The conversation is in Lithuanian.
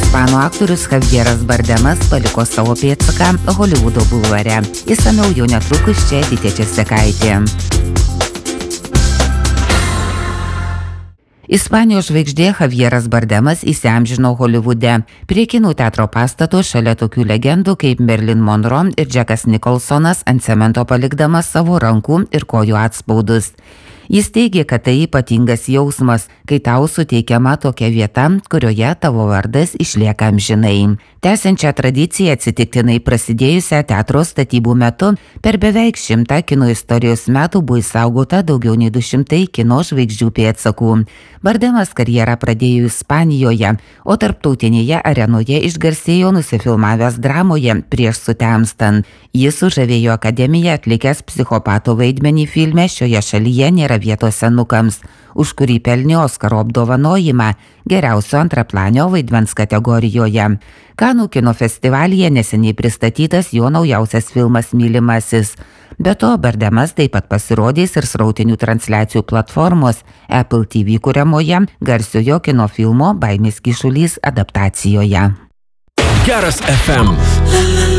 Ispanų aktorius Javieras Bardemas paliko savo pėdsaką Holivudo bulvare. Išsamiau jau netrukus čia Editė Česekaitė. Ispanijos žvaigždė Javieras Bardemas įsiamžino Holivude. Prie kinų teatro pastato šalia tokių legendų kaip Marilyn Monroe ir Jackas Nicholsonas ant cemento palikdamas savo rankų ir kojų atspaudus. Jis teigė, kad tai ypatingas jausmas, kai tau suteikiama tokia vieta, kurioje tavo vardas išlieka amžinai. Tęsiančią tradiciją atsitiktinai prasidėjusią teatro statybų metu per beveik 100 kino istorijos metų buvo išsaugota daugiau nei 200 kino žvaigždžių pėdsakų. Bardemas karjerą pradėjo Ispanijoje, o tarptautinėje arenoje išgarsėjo nusifilmavęs dramoje Prieš sutemstant. Jis sužavėjo Akademiją atlikęs psichopato vaidmenį filme Šioje šalyje nėra vietos senukams, už kurį pelnė Oskaro apdovanojimą geriausio antraplanio vaidmens kategorijoje. Kanų kino festivalyje neseniai pristatytas jo naujausias filmas Mylimasis. Be to, Bardemas taip pat pasirodys ir srautinių transliacijų platformos Apple TV kuriamoje garsiojo kino filmo Baimės kyšulys adaptacijoje. Geras FM.